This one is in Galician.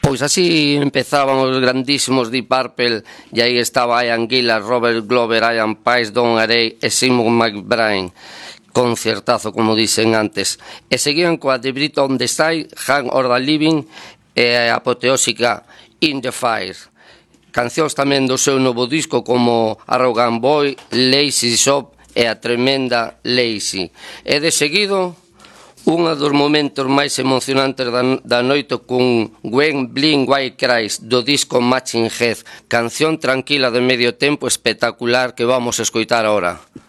Pois así empezaban os grandísimos Deep Purple, e aí estaba Ian Gillan, Robert Glover, Ian Paice, Don Airey e Simon McBride. Concertazo, como dicen antes. E seguían coa The Brit on the Side, Hang or the Living e a apoteósica In the Fire. Cancións tamén do seu novo disco como Arrogant Boy, Lazy Shop e a tremenda Lazy. E de seguido, un dos momentos máis emocionantes da noite con When Blind White Cries do disco Matching Head, canción tranquila de medio tempo espectacular que vamos a escoitar ahora.